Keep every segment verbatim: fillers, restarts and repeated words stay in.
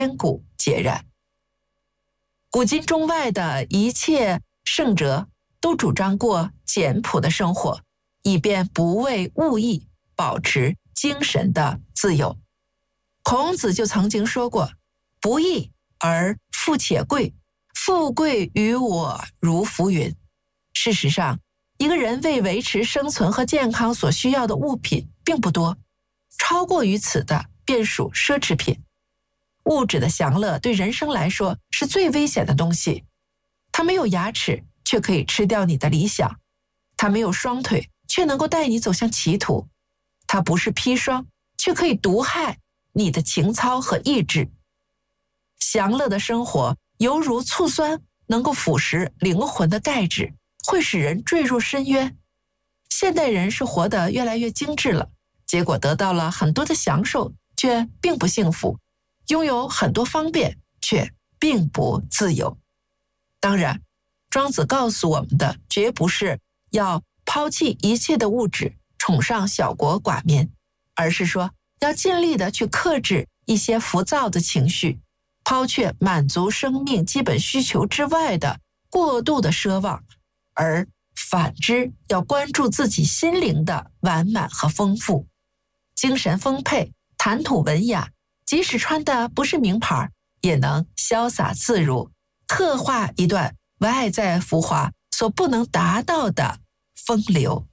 古截然。古今中外的一切圣哲都主张过简朴的生活，以便不为物役，保持精神的自由。孔子就曾经说过，不义而富且贵，富贵于我如浮云。事实上，一个人为维持生存和健康所需要的物品并不多，超过于此的便属奢侈品。物质的享乐对人生来说是最危险的东西。它没有牙齿，却可以吃掉你的理想；它没有双腿，却能够带你走向歧途；它不是砒霜，却可以毒害你的情操和意志。享乐的生活犹如醋酸，能够腐蚀灵魂的钙质，会使人坠入深渊。现代人是活得越来越精致了，结果得到了很多的享受，却并不幸福；拥有很多方便，却并不自由。当然，庄子告诉我们的绝不是要抛弃一切的物质，崇尚小国寡民，而是说要尽力的去克制一些浮躁的情绪，抛却满足生命基本需求之外的过度的奢望，而反之要关注自己心灵的完满和丰富。精神丰沛，谈吐文雅，即使穿的不是名牌，也能潇洒自如，刻画一段外在浮华所不能达到的风流。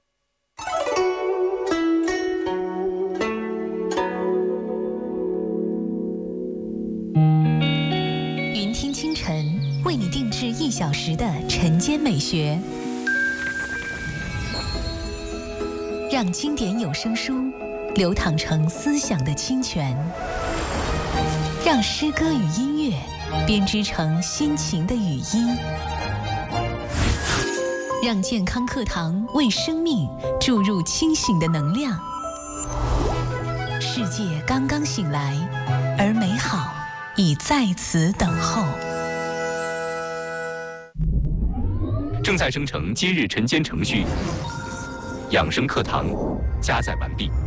云听清晨为你定制一小时的晨间美学，让经典有声书流淌成思想的清泉，让诗歌与音乐编织成心情的语音，让健康课堂为生命注入清醒的能量。世界刚刚醒来，而美好已在此等候。 正在生成今日晨间程序，养生课堂加载完毕。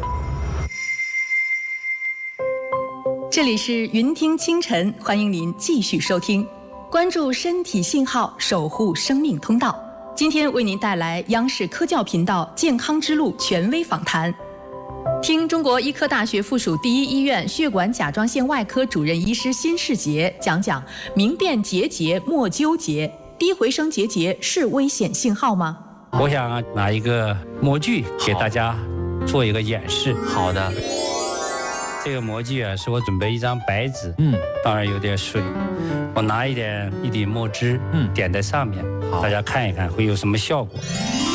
这里是云听清晨，欢迎您继续收听，关注身体信号，守护生命通道。今天为您带来央视科教频道健康之路权威访谈，听中国医科大学附属第一医院血管甲状腺外科主任医师辛世杰讲讲明辨结节莫纠结，低回声结节是危险信号吗？ 我想拿一个模具给大家做一个演示。 好的。 这个模具啊，是我准备一张白纸， 嗯， 当然有点水，我拿一点一滴墨汁，嗯，点在上面，大家看一看会有什么效果。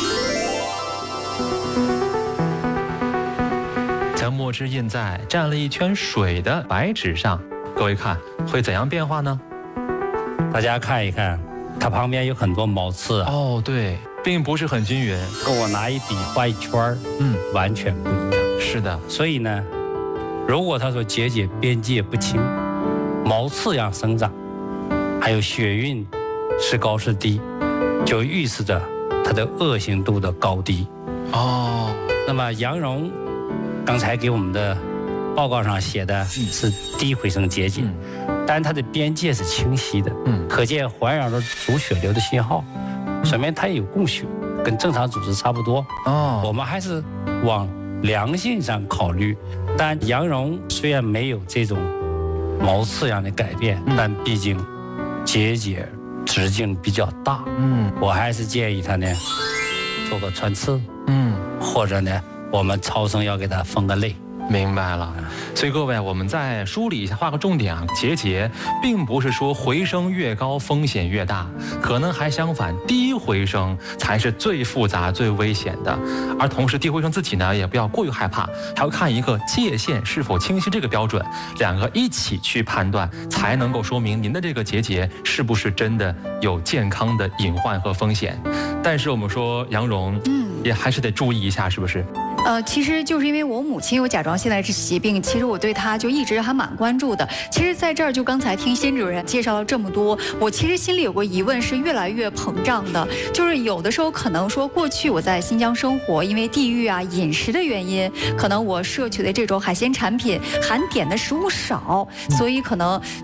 将墨汁印在蘸了一圈水的白纸上，各位看会怎样变化呢？ 大家看一看，它旁边有很多毛刺啊。 哦，对，并不是很均匀， 跟我拿一笔画一圈，嗯，完全不一样。 是的， 所以呢，如果他说结节边界不清，毛刺样生长，还有血晕是高是低，就预示着它的恶性度的高低。 哦， 那么杨蓉刚才给我们的报告上写的是低回声结节，嗯、但它的边界是清晰的，嗯，可见环绕着主血流的信号，说明它也有供血，跟正常组织差不多。哦，我们还是往良性上考虑。但杨蓉虽然没有这种毛刺样的改变，嗯、但毕竟结节直径比较大，嗯，我还是建议他呢做个穿刺，嗯，或者呢我们超声要给他分个类。 明白了，所以各位，我们再梳理一下，画个重点啊。结节并不是说回声越高风险越大，可能还相反，低回声才是最复杂、最危险的。而同时，低回声自己呢，也不要过于害怕，还要看一个界限是否清晰这个标准，两个一起去判断，才能够说明您的这个结节是不是真的有健康的隐患和风险。但是我们说杨蓉，嗯，也还是得注意一下，是不是？ 呃，其实就是因为我母亲有甲状腺的疾病，其实我对她就一直还蛮关注的。其实在这儿就刚才听辛主任介绍了这么多，我其实心里有个疑问是越来越膨胀的，就是有的时候可能说过去我在新疆生活，因为地域啊饮食的原因，可能我摄取的这种海鲜产品含碘的食物少，所以可能